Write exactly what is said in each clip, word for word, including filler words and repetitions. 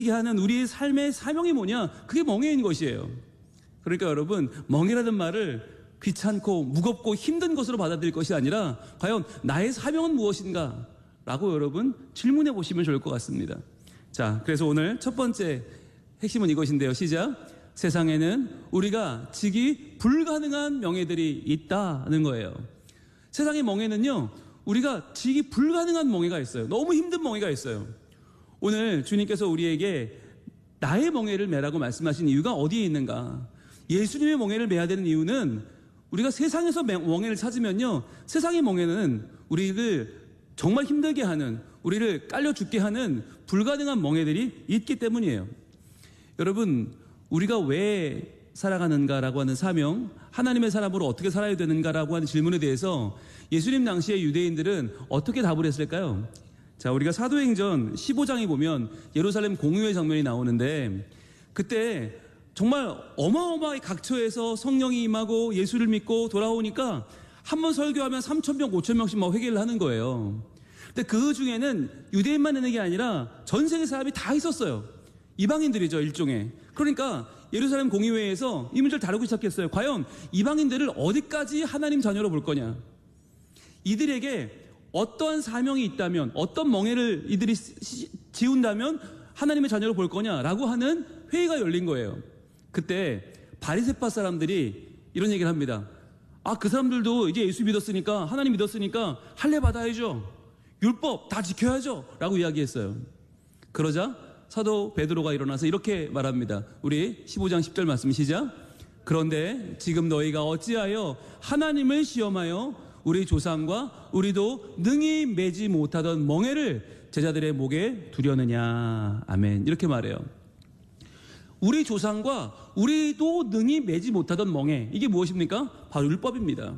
하는 우리의 삶의 사명이 뭐냐? 그게 멍에인 것이에요. 그러니까 여러분, 멍이라는 말을 귀찮고 무겁고 힘든 것으로 받아들일 것이 아니라 과연 나의 사명은 무엇인가? 라고 여러분 질문해 보시면 좋을 것 같습니다. 자, 그래서 오늘 첫 번째 핵심은 이것인데요. 시작. 세상에는 우리가 지기 불가능한 명예들이 있다는 거예요. 세상의 멍에는요, 우리가 지기 불가능한 멍에가 있어요. 너무 힘든 멍에가 있어요. 오늘 주님께서 우리에게 나의 멍에를 매라고 말씀하신 이유가 어디에 있는가? 예수님의 멍에를 매야 되는 이유는 우리가 세상에서 멍에를 찾으면요, 세상의 멍에는 우리를 정말 힘들게 하는, 우리를 깔려 죽게 하는 불가능한 멍에들이 있기 때문이에요. 여러분, 우리가 왜 살아가는가라고 하는 사명, 하나님의 사람으로 어떻게 살아야 되는가라고 하는 질문에 대해서 예수님 당시의 유대인들은 어떻게 답을 했을까요? 자, 우리가 사도행전 십오 장에 보면 예루살렘 공유의 장면이 나오는데, 그때 정말 어마어마하게 각처에서 성령이 임하고 예수를 믿고 돌아오니까 한 번 설교하면 삼천 명, 오천 명씩 막 회개를 하는 거예요. 근데 그 중에는 유대인만 있는 게 아니라 전 세계 사람이 다 있었어요. 이방인들이죠, 일종의. 그러니까 예루살렘 공의회에서 이 문제를 다루기 시작했어요. 과연 이방인들을 어디까지 하나님 자녀로 볼 거냐? 이들에게 어떠한 사명이 있다면, 어떤 멍에를 이들이 지운다면 하나님의 자녀로 볼 거냐라고 하는 회의가 열린 거예요. 그때 바리새파 사람들이 이런 얘기를 합니다. 아, 그 사람들도 이제 예수 믿었으니까, 하나님 믿었으니까 할례 받아야죠. 율법 다 지켜야죠. 라고 이야기했어요. 그러자 사도 베드로가 일어나서 이렇게 말합니다. 우리 십오 장 십 절 말씀 시작. 그런데 지금 너희가 어찌하여 하나님을 시험하여 우리 조상과 우리도 능히 매지 못하던 멍에를 제자들의 목에 두려느냐. 아멘. 이렇게 말해요. 우리 조상과 우리도 능히 매지 못하던 멍에, 이게 무엇입니까? 바로 율법입니다.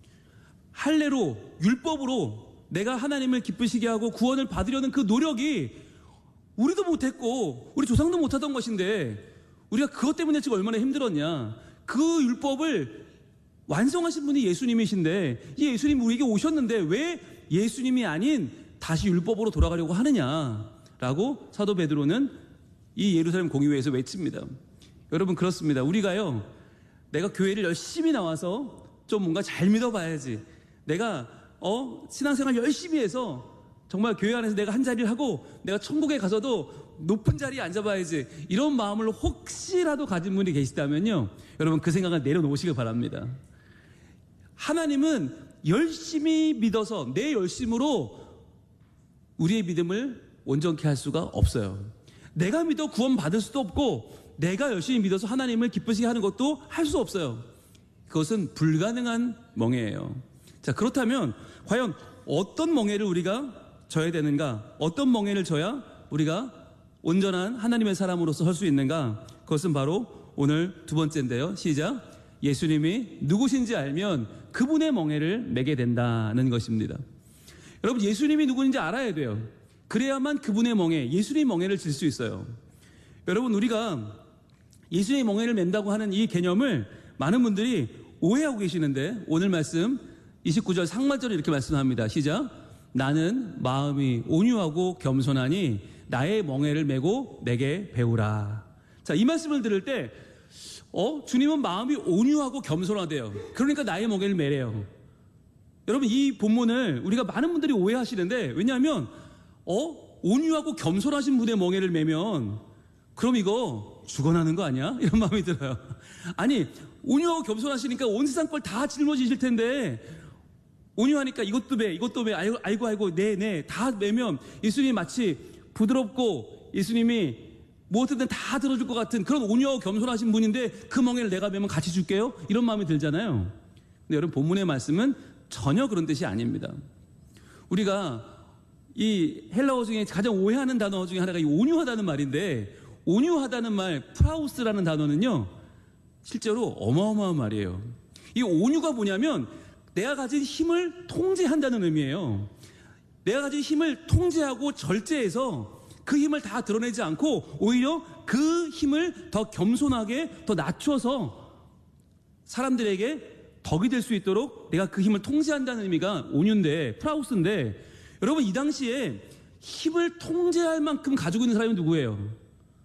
할례로, 율법으로 내가 하나님을 기쁘시게 하고 구원을 받으려는 그 노력이 우리도 못했고 우리 조상도 못하던 것인데 우리가 그것 때문에 지금 얼마나 힘들었냐. 그 율법을 완성하신 분이 예수님이신데, 이 예수님이 우리에게 오셨는데 왜 예수님이 아닌 다시 율법으로 돌아가려고 하느냐라고 사도 베드로는 이 예루살렘 공의회에서 외칩니다. 여러분, 그렇습니다. 우리가요, 내가 교회를 열심히 나와서 좀 뭔가 잘 믿어봐야지, 내가 어 신앙생활 열심히 해서 정말 교회 안에서 내가 한 자리를 하고 내가 천국에 가서도 높은 자리에 앉아봐야지, 이런 마음을 혹시라도 가진 분이 계시다면요, 여러분 그 생각은 내려놓으시길 바랍니다. 하나님은 열심히 믿어서 내 열심으로 우리의 믿음을 온전케 할 수가 없어요. 내가 믿어 구원 받을 수도 없고 내가 열심히 믿어서 하나님을 기쁘시게 하는 것도 할 수 없어요. 그것은 불가능한 멍에예요. 자, 그렇다면 과연 어떤 멍에를 우리가 져야 되는가? 어떤 멍에를 져야 우리가 온전한 하나님의 사람으로서 설 수 있는가? 그것은 바로 오늘 두 번째인데요. 시작. 예수님이 누구신지 알면 그분의 멍에를 매게 된다는 것입니다. 여러분, 예수님이 누구인지 알아야 돼요. 그래야만 그분의 멍에, 예수님의 멍에를 질 수 있어요. 여러분, 우리가 예수님의 멍에를 맨다고 하는 이 개념을 많은 분들이 오해하고 계시는데, 오늘 말씀 이십구 절 상반절에 이렇게 말씀합니다. 시작. 나는 마음이 온유하고 겸손하니 나의 멍에를 메고 내게 배우라. 자, 이 말씀을 들을 때 어? 주님은 마음이 온유하고 겸손하대요. 그러니까 나의 멍에를 메래요. 여러분, 이 본문을 우리가 많은 분들이 오해하시는데, 왜냐하면 어? 온유하고 겸손하신 분의 멍에를 메면 그럼 이거 죽어나는 거 아니야? 이런 마음이 들어요. 아니, 온유하고 겸손하시니까 온 세상 걸 다 짊어지실 텐데, 온유하니까 이것도 매, 이것도 매, 아이고, 아이고, 아이고, 네, 네, 다 매면 예수님이 마치 부드럽고 예수님이 무엇이든 다 들어줄 것 같은 그런 온유하고 겸손하신 분인데 그 멍에를 내가 매면 같이 줄게요? 이런 마음이 들잖아요. 근데 여러분, 본문의 말씀은 전혀 그런 뜻이 아닙니다. 우리가 이 헬라어 중에 가장 오해하는 단어 중에 하나가 이 온유하다는 말인데, 온유하다는 말, 프라우스라는 단어는요, 실제로 어마어마한 말이에요. 이 온유가 뭐냐면 내가 가진 힘을 통제한다는 의미예요. 내가 가진 힘을 통제하고 절제해서 그 힘을 다 드러내지 않고 오히려 그 힘을 더 겸손하게 더 낮춰서 사람들에게 덕이 될 수 있도록 내가 그 힘을 통제한다는 의미가 온유인데, 프라우스인데, 여러분 이 당시에 힘을 통제할 만큼 가지고 있는 사람이 누구예요?